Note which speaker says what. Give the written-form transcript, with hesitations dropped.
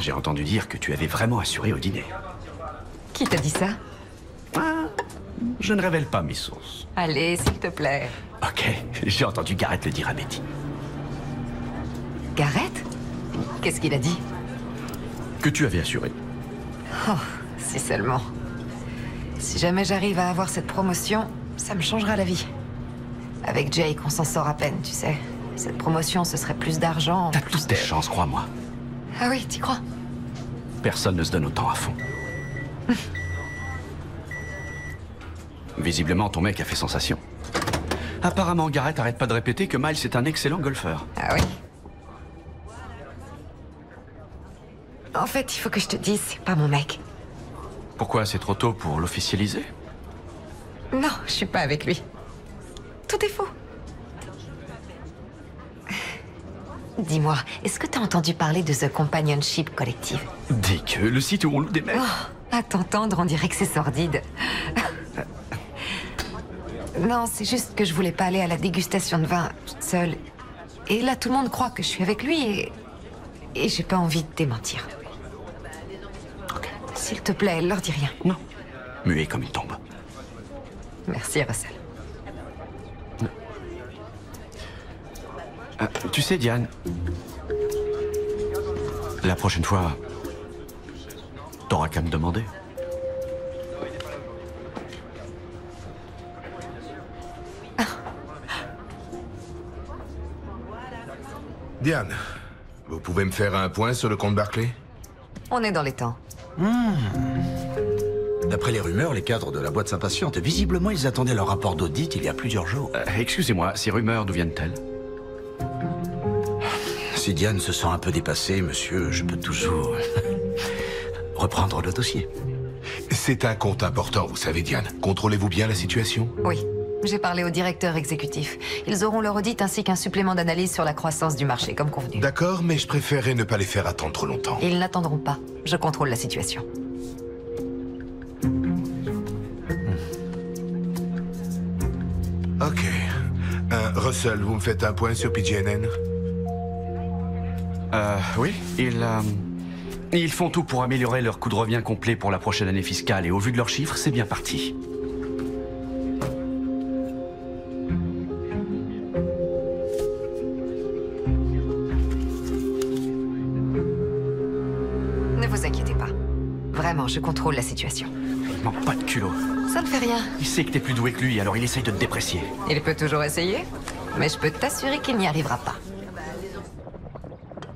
Speaker 1: J'ai entendu dire que tu avais vraiment assuré au dîner.
Speaker 2: Qui t'a dit ça?
Speaker 1: Ah, je ne révèle pas mes sources.
Speaker 2: Allez, s'il te plaît.
Speaker 1: Ok, j'ai entendu Garrett le dire à Betty.
Speaker 2: Garrett? Qu'est-ce qu'il a dit?
Speaker 1: Que tu avais assuré.
Speaker 2: Oh, si seulement. Si jamais j'arrive à avoir cette promotion, ça me changera la vie. Avec Jake, on s'en sort à peine, tu sais. Cette promotion, ce serait plus d'argent.
Speaker 1: T'as toutes tes chances, crois-moi.
Speaker 2: Ah oui, t'y crois?
Speaker 1: Personne ne se donne autant à fond. Visiblement, ton mec a fait sensation. Apparemment, Garrett arrête pas de répéter que Miles est un excellent golfeur.
Speaker 2: Ah oui? En fait, il faut que je te dise, c'est pas mon mec.
Speaker 1: Pourquoi c'est trop tôt pour l'officialiser?
Speaker 2: Non, je suis pas avec lui. Tout est faux. Dis-moi, est-ce que t'as entendu parler de The Companionship Collective?
Speaker 1: Dick, le site où on loue des mecs.
Speaker 2: Oh, à t'entendre, on dirait que c'est sordide. Non, c'est juste que je voulais pas aller à la dégustation de vin toute seule. Et là, tout le monde croit que je suis avec lui et j'ai pas envie de démentir.
Speaker 1: Ok.
Speaker 2: S'il te plaît, leur dis rien.
Speaker 1: Non. Muet comme une tombe.
Speaker 2: Merci, Russell.
Speaker 1: Tu sais, Diane, la prochaine fois, t'auras qu'à me demander.
Speaker 3: Diane, vous pouvez me faire un point sur le compte Barclay?
Speaker 2: On est dans les temps.
Speaker 4: D'après les rumeurs, les cadres de la boîte s'impatientent. Visiblement, ils attendaient leur rapport d'audit il y a plusieurs jours.
Speaker 1: Excusez-moi, ces rumeurs, d'où viennent-elles?
Speaker 4: Si Diane se sent un peu dépassée, monsieur, je peux toujours reprendre le dossier.
Speaker 3: C'est un compte important, vous savez, Diane. Contrôlez-vous bien la situation?
Speaker 2: Oui. J'ai parlé au directeur exécutif. Ils auront leur audit ainsi qu'un supplément d'analyse sur la croissance du marché, comme convenu.
Speaker 3: D'accord, mais je préférerais ne pas les faire attendre trop longtemps.
Speaker 2: Ils n'attendront pas. Je contrôle la situation.
Speaker 3: Ok. Russell, vous me faites un point sur PG&N?
Speaker 1: Oui, ils font tout pour améliorer leur coût de revient complet pour la prochaine année fiscale et au vu de leurs chiffres, c'est bien parti.
Speaker 2: Ne vous inquiétez pas. Vraiment, je contrôle la situation.
Speaker 1: Il manque pas de culot.
Speaker 2: Ça ne fait rien.
Speaker 1: Il sait que t'es plus doué que lui, alors il essaye de te déprécier.
Speaker 2: Il peut toujours essayer, mais je peux t'assurer qu'il n'y arrivera pas.